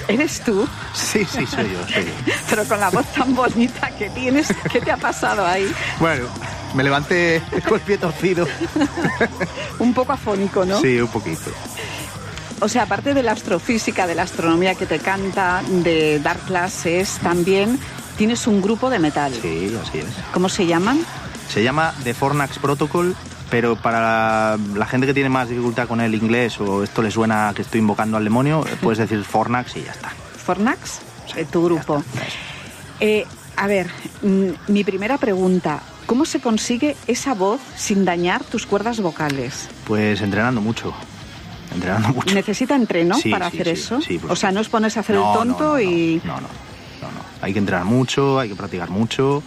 ¿Eres tú? Sí, soy yo. Pero con la voz tan bonita que tienes, ¿qué te ha pasado ahí? Bueno, me levanté con el pie torcido. Un poco afónico, ¿no? Sí, un poquito. O sea, aparte de la astrofísica, de la astronomía que te canta, de dar clases, también tienes un grupo de metal. Sí, así es. ¿Cómo se llaman? Se llama The Fornax Protocol, pero para la gente que tiene más dificultad con el inglés o esto le suena que estoy invocando al demonio, puedes decir Fornax y ya está. ¿Fornax? Sí, tu grupo. A ver, mi primera pregunta, ¿cómo se consigue esa voz sin dañar tus cuerdas vocales? Pues entrenando mucho. ¿Necesita entreno para hacer eso? Sí, o sea, no os pones a hacer el tonto y... No. Hay que entrenar mucho, hay que practicar mucho.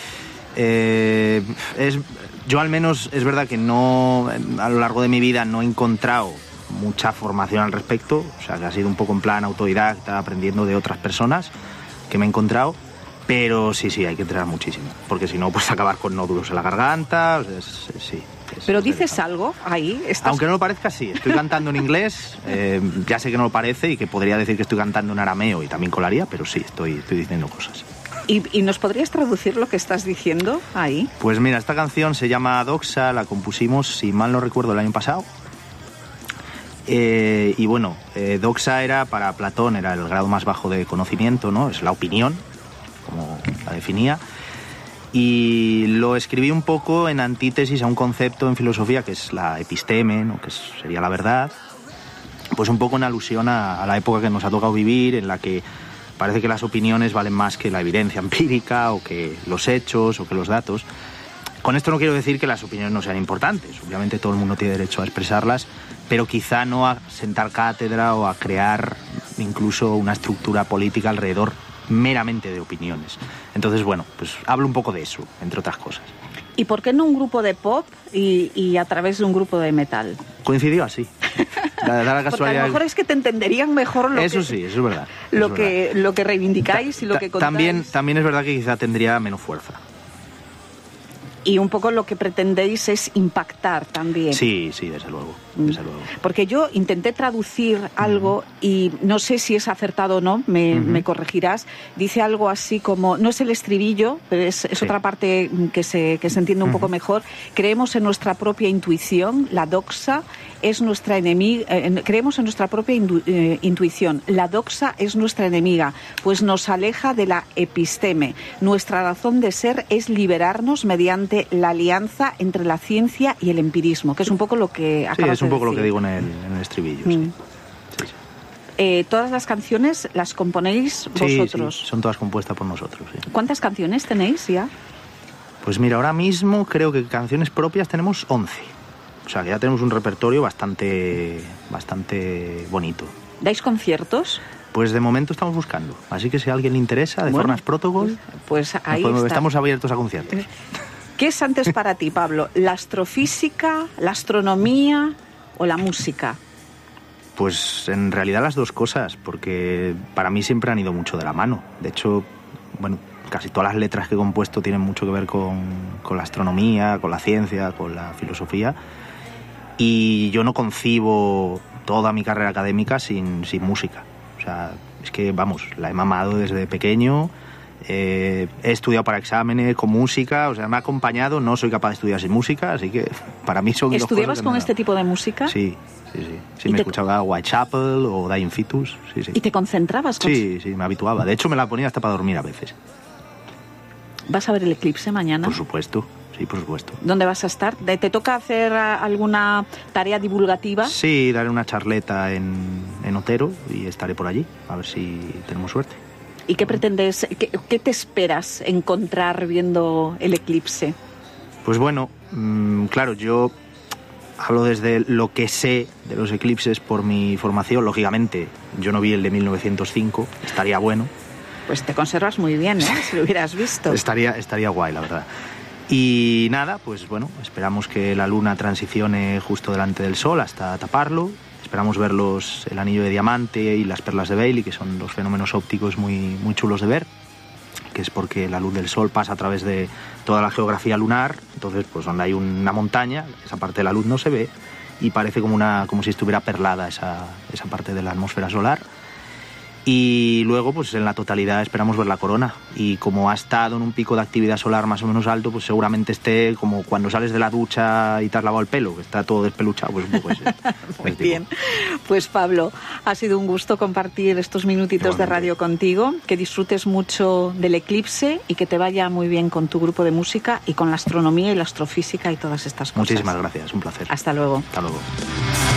Yo al menos es verdad que no, a lo largo de mi vida no he encontrado mucha formación al respecto. O sea, que ha sido un poco en plan autodidacta, aprendiendo de otras personas que me he encontrado. Pero sí, hay que entrenar muchísimo. Porque si no, pues acabar con nódulos en la garganta. Sí. Pero dices algo ahí. Aunque no lo parezca, sí. Estoy cantando en inglés. Ya sé que no lo parece y que podría decir que estoy cantando en arameo y también colaría, pero sí, estoy diciendo cosas. ¿Y nos podrías traducir lo que estás diciendo ahí? Pues mira, esta canción se llama Doxa, la compusimos, si mal no recuerdo, el año pasado. Y bueno, Doxa era, para Platón, era el grado más bajo de conocimiento, ¿no? Es la opinión, como la definía. Y lo escribí un poco en antítesis a un concepto en filosofía que es la episteme, ¿no? Que sería la verdad. Pues un poco en alusión a la época que nos ha tocado vivir, en la que parece que las opiniones valen más que la evidencia empírica o que los hechos o que los datos. Con esto no quiero decir que las opiniones no sean importantes. Obviamente todo el mundo tiene derecho a expresarlas, pero quizá no a sentar cátedra o a crear incluso una estructura política alrededor meramente de opiniones. Entonces, bueno, pues hablo un poco de eso, entre otras cosas. ¿Y por qué no un grupo de pop y a través de un grupo de metal? Coincidió así. Da la casualidad. Porque a lo mejor es que te entenderían mejor eso sí, eso es verdad. Lo que reivindicáis y lo que contáis. También es verdad que quizá tendría menos fuerza. Y un poco lo que pretendéis es impactar también. Sí, desde luego. Porque yo intenté traducir algo y no sé si es acertado o no, me corregirás. Dice algo así como, no es el estribillo, pero es otra parte que se entiende un poco mejor. Creemos en nuestra propia intuición, la doxa es nuestra enemiga. Creemos en nuestra propia intuición, la doxa es nuestra enemiga, pues nos aleja de la episteme. Nuestra razón de ser es liberarnos mediante la alianza entre la ciencia y el empirismo, que es un poco lo que acabas de decir. Sí, es un poco lo que digo en el estribillo. Sí. ¿Todas las canciones las componéis vosotros? Sí, son todas compuestas por nosotros. Sí. ¿Cuántas canciones tenéis ya? Pues mira, ahora mismo creo que canciones propias tenemos 11. O sea, que ya tenemos un repertorio bastante bonito. ¿Dais conciertos? Pues de momento estamos buscando. Así que si a alguien le interesa, de Fornax Protocol, pues ahí estamos abiertos a conciertos. ¿Qué es antes para ti, Pablo? ¿La astrofísica, la astronomía o la música? Pues en realidad las dos cosas, porque para mí siempre han ido mucho de la mano. De hecho, bueno, casi todas las letras que he compuesto tienen mucho que ver con la astronomía, con la ciencia, con la filosofía. Y yo no concibo toda mi carrera académica sin música. O sea, es que, vamos, la he mamado desde pequeño. He estudiado para exámenes con música, o sea, me ha acompañado, no soy capaz de estudiar sin música, así que para mí son dos cosas. ¿Estudiabas con este tipo de música? Sí, me escuchaba Whitechapel o Dying Fetus, sí. ¿Y te concentrabas? Sí, me habituaba, de hecho me la ponía hasta para dormir a veces. ¿Vas a ver el eclipse mañana? Por supuesto. Sí, por supuesto. ¿Dónde vas a estar? ¿Te toca hacer alguna tarea divulgativa? Sí, daré una charleta en Otero y estaré por allí, a ver si tenemos suerte. ¿Y qué pretendes, qué te esperas encontrar viendo el eclipse? Pues bueno, claro, yo hablo desde lo que sé de los eclipses por mi formación. Lógicamente, yo no vi el de 1905, estaría bueno. Pues te conservas muy bien, ¿eh? Si lo hubieras visto. Estaría guay, la verdad. Y nada, pues bueno, esperamos que la luna transicione justo delante del sol hasta taparlo. Esperamos ver el anillo de diamante y las perlas de Bailey, que son dos fenómenos ópticos muy, muy chulos de ver, que es porque la luz del sol pasa a través de toda la geografía lunar. Entonces, pues donde hay una montaña, esa parte de la luz no se ve y parece como si estuviera perlada esa parte de la atmósfera solar. Y luego, pues en la totalidad esperamos ver la corona. Y como ha estado en un pico de actividad solar más o menos alto, pues seguramente esté como cuando sales de la ducha y te has lavado el pelo, que está todo despeluchado, pues un poco ese. Muy bien. Pues Pablo, ha sido un gusto compartir estos minutitos de radio contigo. Que disfrutes mucho del eclipse y que te vaya muy bien con tu grupo de música y con la astronomía y la astrofísica y todas estas cosas. Muchísimas gracias, un placer. Hasta luego. Hasta luego.